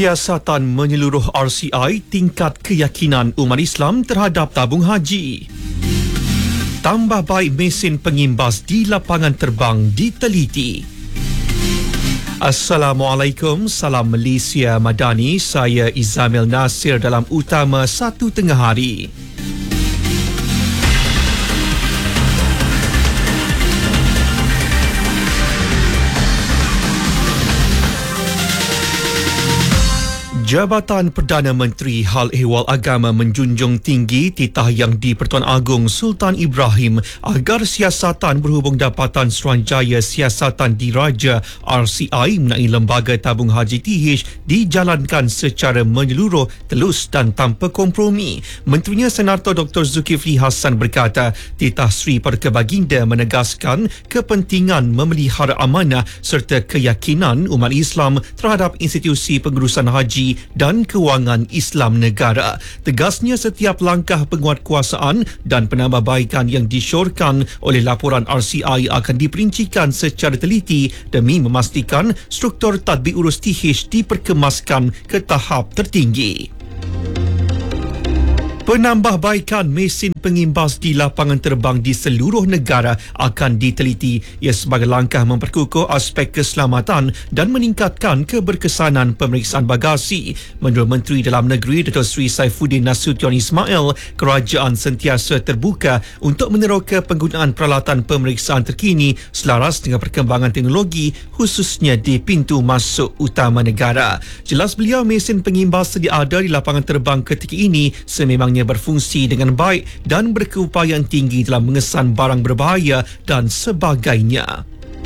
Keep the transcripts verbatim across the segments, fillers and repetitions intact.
Siasatan menyeluruh R C I tingkat keyakinan umat Islam terhadap tabung haji. Tambah baik mesin pengimbas di lapangan terbang diteliti. Assalamualaikum, salam Malaysia Madani. Saya Izamil Nasir dalam Utama Satu Tengah Hari. Jabatan Perdana Menteri Hal Ehwal Agama menjunjung tinggi titah Yang di-Pertuan Agong Sultan Ibrahim agar siasatan berhubung dapatan Suruhanjaya Siasatan Diraja R C I mengenai lembaga tabung haji T H dijalankan secara menyeluruh, telus dan tanpa kompromi. Menterinya Senator Doktor Zulkifli Hassan berkata, titah Sri Paduka Baginda menegaskan kepentingan memelihara amanah serta keyakinan umat Islam terhadap institusi pengurusan haji dan kewangan Islam negara. Tegasnya, setiap langkah penguatkuasaan dan penambahbaikan yang disyorkan oleh laporan R C I akan diperincikan secara teliti demi memastikan struktur tadbir urus T H diperkemaskan ke tahap tertinggi. Penambahbaikan mesin pengimbas di lapangan terbang di seluruh negara akan diteliti. Ia sebagai langkah memperkukuh aspek keselamatan dan meningkatkan keberkesanan pemeriksaan bagasi. Menurut Menteri Dalam Negeri Dato' Sri Saifuddin Nasution Ismail, kerajaan sentiasa terbuka untuk meneroka penggunaan peralatan pemeriksaan terkini selaras dengan perkembangan teknologi, khususnya di pintu masuk utama negara. Jelas beliau, mesin pengimbas sedia ada di lapangan terbang ketika ini sememangnya berfungsi dengan baik dan berkeupayaan tinggi dalam mengesan barang berbahaya dan sebagainya.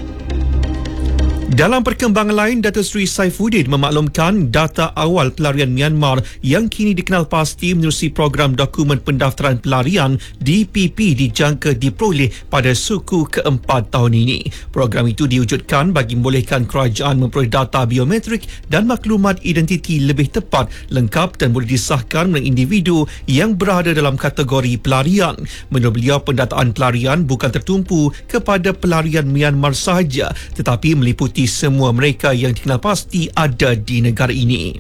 Dalam perkembangan lain, Dato' Sri Saifuddin memaklumkan data awal pelarian Myanmar yang kini dikenal pasti menerusi program dokumen pendaftaran pelarian D P P dijangka diperoleh pada suku keempat tahun ini. Program itu diwujudkan bagi membolehkan kerajaan memperoleh data biometrik dan maklumat identiti lebih tepat, lengkap dan boleh disahkan oleh individu yang berada dalam kategori pelarian. Menurut beliau, pendataan pelarian bukan tertumpu kepada pelarian Myanmar sahaja, tetapi meliputi semua mereka yang dikenal pasti ada di negara ini.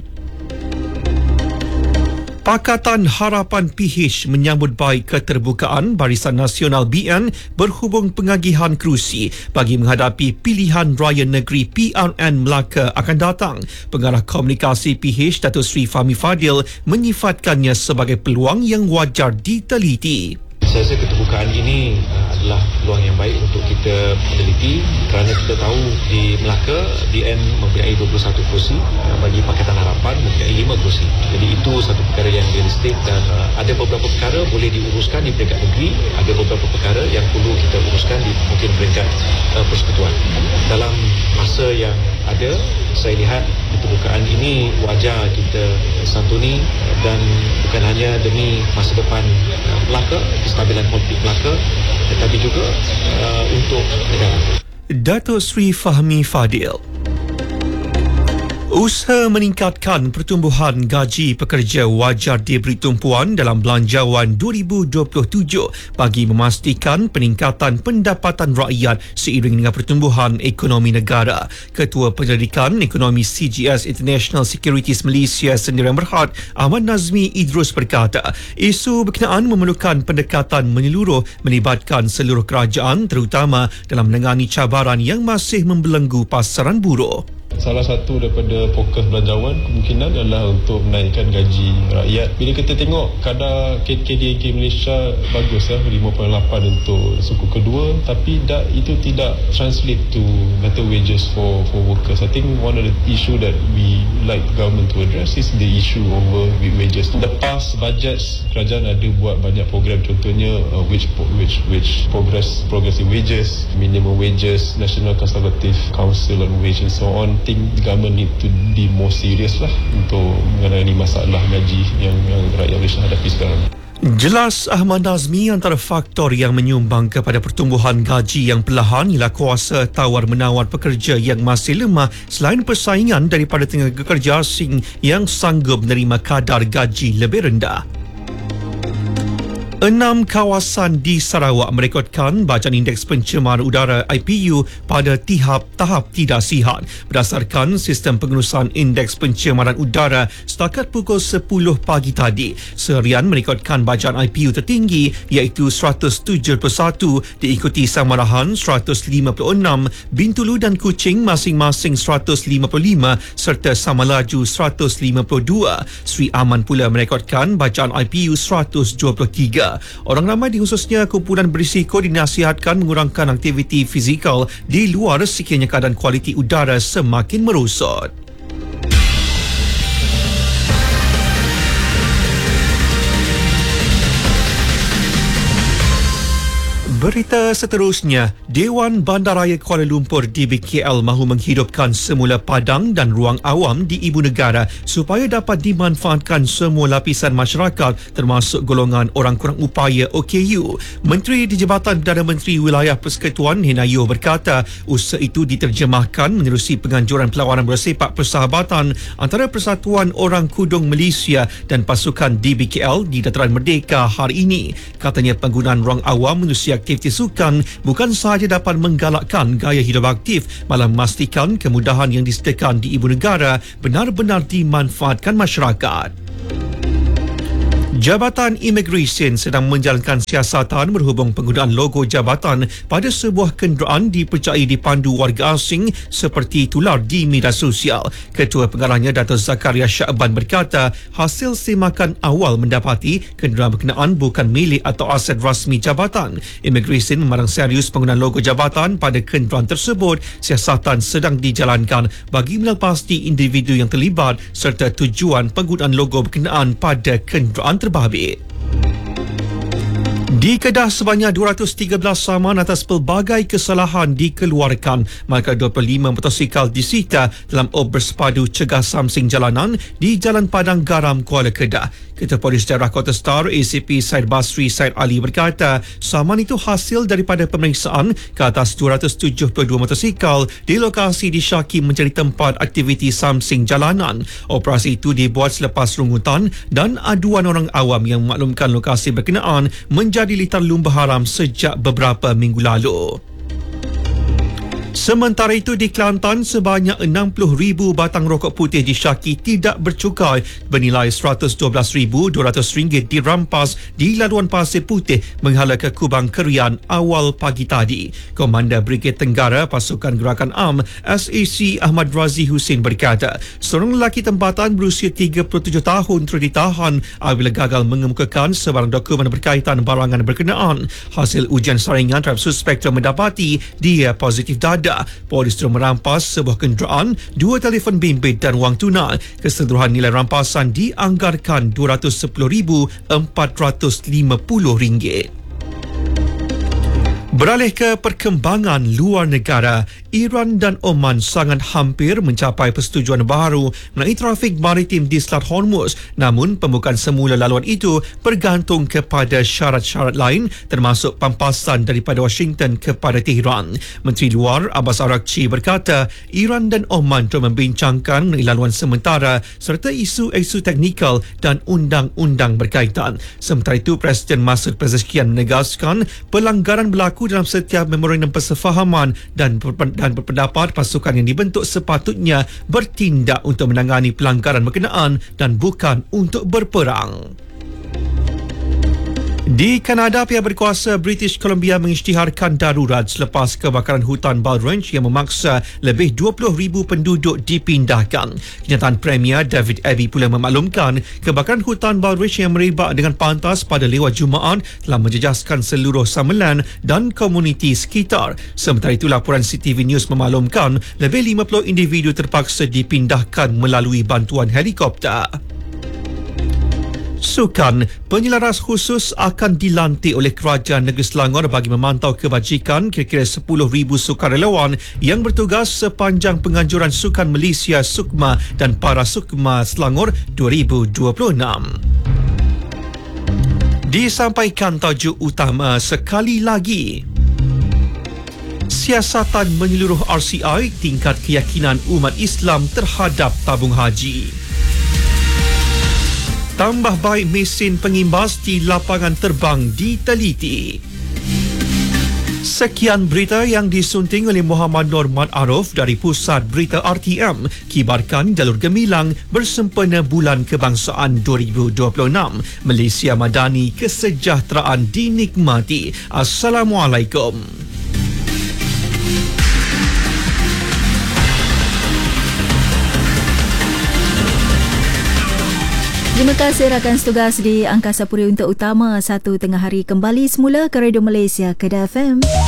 Pakatan Harapan P H menyambut baik keterbukaan Barisan Nasional B N berhubung pengagihan kerusi bagi menghadapi pilihan raya negeri P R N Melaka akan datang. Pengarah komunikasi P H Dato' Sri Fahmi Fadil menyifatkannya sebagai peluang yang wajar diteliti. Saya rasa keterbukaan ini uh, adalah peluang yang baik untuk kita meneliti, kerana kita tahu di Melaka D N mempunyai dua puluh satu kerusi, uh, bagi Pakatan Harapan mempunyai lima kerusi. Jadi itu satu perkara yang realistik dan uh, ada beberapa perkara boleh diuruskan di peringkat negeri, ada beberapa perkara yang perlu kita uruskan di mungkin peringkat uh, persekutuan. Dalam masa yang ada, saya lihat keterbukaan ini wajar kita santuni dan bukan hanya demi masa depan uh, Melaka, kestabilan politik Melaka, tetapi juga uh, untuk negara. Dato' Sri Fahmi Fadil. Usaha meningkatkan pertumbuhan gaji pekerja wajar diberi tumpuan dalam Belanjawan dua ribu dua puluh tujuh bagi memastikan peningkatan pendapatan rakyat seiring dengan pertumbuhan ekonomi negara. Ketua Penyelidikan Ekonomi C G S International Securities Malaysia Sdn Berhad, Ahmad Nazmi Idrus berkata, isu berkenaan memerlukan pendekatan menyeluruh melibatkan seluruh kerajaan, terutama dalam menangani cabaran yang masih membelenggu pasaran buruh. Salah satu daripada fokus belanjawan kemungkinan adalah untuk menaikkan gaji rakyat. Bila kita tengok kadar K D N K Malaysia bagus lah, lima perpuluhan lapan untuk suku kedua, tapi that, itu tidak translate to better wages for for workers. I think one of the issue that we like government to address is the issue over wages. The past budgets, kerajaan ada buat banyak program, contohnya uh, wage wage wage progress progressive wages, minimum wages, National Consultative Council on Wage and so on. I think the government need to be more serious lah untuk mengenai masalah gaji yang, yang rakyat Malaysia hadapi sekarang. Jelas Ahmad Nazmi, antara faktor yang menyumbang kepada pertumbuhan gaji yang perlahan ialah kuasa tawar-menawar pekerja yang masih lemah selain persaingan daripada tenaga kerja asing yang sanggup menerima kadar gaji lebih rendah. Enam kawasan di Sarawak merekodkan bacaan indeks pencemaran udara I P U pada tahap tahap tidak sihat berdasarkan sistem pengurusan indeks pencemaran udara setakat pukul sepuluh pagi tadi. Serian merekodkan bacaan I P U tertinggi iaitu seratus tujuh puluh satu diikuti Samarahan seratus lima puluh enam, Bintulu dan Kuching masing-masing seratus lima puluh lima serta Samalaju seratus lima puluh dua. Sri Aman pula merekodkan bacaan I P U seratus dua puluh tiga. Orang ramai di khususnya kumpulan berisiko dinasihatkan mengurangkan aktiviti fizikal di luar sekiranya keadaan kualiti udara semakin merosot. Berita seterusnya, Dewan Bandaraya Kuala Lumpur D B K L mahu menghidupkan semula padang dan ruang awam di ibu negara supaya dapat dimanfaatkan semua lapisan masyarakat termasuk golongan orang kurang upaya O K U. Menteri di Jabatan Perdana Menteri Wilayah Persekutuan Henayo berkata usaha itu diterjemahkan menerusi penganjuran perlawanan bersepak persahabatan antara Persatuan Orang Kudung Malaysia dan pasukan D B K L di Dataran Merdeka hari ini. Katanya penggunaan ruang awam menerusi aktiviti sukan bukan sahaja dapat menggalakkan gaya hidup aktif, malah memastikan kemudahan yang disediakan di ibu negara benar-benar dimanfaatkan masyarakat. Jabatan Imigresen sedang menjalankan siasatan berhubung penggunaan logo jabatan pada sebuah kenderaan dipercayai dipandu warga asing seperti tular di media sosial. Ketua Pengarahnya Dato' Zakaria Syakban berkata hasil semakan awal mendapati kenderaan berkenaan bukan milik atau aset rasmi jabatan. Imigresen memandang serius penggunaan logo jabatan pada kenderaan tersebut. Siasatan sedang dijalankan bagi melepasti individu yang terlibat serta tujuan penggunaan logo berkenaan pada kenderaan terbabit. Di Kedah sebanyak dua ratus tiga belas saman atas pelbagai kesalahan dikeluarkan, maka dua puluh lima motosikal disita dalam ob bersepadu cegah samsing jalanan di Jalan Padang Garam, Kuala Kedah. Ketua Polis Daerah Kota Star A C P Syed Basri Syed Ali berkata saman itu hasil daripada pemeriksaan ke atas dua ratus tujuh puluh dua motosikal di lokasi disyaki menjadi tempat aktiviti samsing jalanan. Operasi itu dibuat selepas rungutan dan aduan orang awam yang memaklumkan lokasi berkenaan menjadi litar lumba haram sejak beberapa minggu lalu. Sementara itu di Kelantan, sebanyak enam puluh ribu batang rokok putih disyaki tidak bercukai bernilai seratus dua belas ribu dua ratus ringgit dirampas di laluan Pasir Putih menghala ke Kubang Kerian awal pagi tadi. Komander Brigade Tenggara Pasukan Gerakan A M S A C Ahmad Razi Hussein berkata seorang lelaki tempatan berusia tiga puluh tujuh tahun telah ditahan apabila gagal mengemukakan sebarang dokumen berkaitan barangan berkenaan. Hasil ujian saringan terhadap suspek telah mendapati dia positif dada. Polis telah merampas sebuah kenderaan, dua telefon bimbit dan wang tunai. Keseluruhan nilai rampasan dianggarkan dua ratus sepuluh ribu empat ratus lima puluh ringgit. Beralih ke perkembangan luar negara, Iran dan Oman sangat hampir mencapai persetujuan baru mengenai trafik maritim di Selat Hormuz. Namun, pembukaan semula laluan itu bergantung kepada syarat-syarat lain termasuk pampasan daripada Washington kepada Tehran. Menteri Luar Abbas Araghchi berkata, Iran dan Oman telah membincangkan mengenai laluan sementara serta isu-isu teknikal dan undang-undang berkaitan. Sementara itu, Presiden Masoud Pezeshkian menegaskan pelanggaran berlaku dalam setiap memorandum persefahaman dan dan berpendapat pasukan yang dibentuk sepatutnya bertindak untuk menangani pelanggaran berkenaan dan bukan untuk berperang. Di Kanada, pihak berkuasa British Columbia mengisytiharkan darurat selepas kebakaran hutan Balrange yang memaksa lebih dua puluh ribu penduduk dipindahkan. Kenyataan Premier David Abbey pula memaklumkan kebakaran hutan Balrange yang merebak dengan pantas pada lewat Jumaat telah menjejaskan seluruh Summerland dan komuniti sekitar. Sementara itu, laporan C T V News memaklumkan lebih lima puluh individu terpaksa dipindahkan melalui bantuan helikopter. Sukan, penyelaras khusus akan dilantik oleh Kerajaan Negeri Selangor bagi memantau kebajikan kira-kira sepuluh ribu sukarelawan yang bertugas sepanjang penganjuran Sukan Malaysia Sukma dan Para Sukma Selangor dua ribu dua puluh enam. Disampaikan tajuk utama sekali lagi. Siasatan menyeluruh R C I tingkat keyakinan umat Islam terhadap tabung haji. Tambah baik mesin pengimbas di lapangan terbang diteliti. Sekian berita yang disunting oleh Muhammad Norman Arif dari Pusat Berita R T M. Kibarkan jalur gemilang bersempena Bulan Kebangsaan dua ribu dua puluh enam. Malaysia Madani, kesejahteraan dinikmati. Assalamualaikum. Terima kasih rakan setugas di Angkasa Puri untuk Utama. Satu tengah hari kembali semula ke Radio Malaysia Kedah F M.